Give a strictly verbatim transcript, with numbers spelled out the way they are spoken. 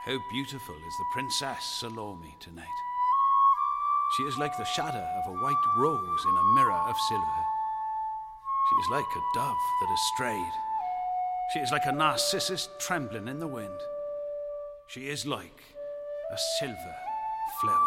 How beautiful is the Princess Salome tonight. She is like the shadow of a white rose in a mirror of silver. She is like a dove that has strayed. She is like a narcissus trembling in the wind. She is like a silver flower.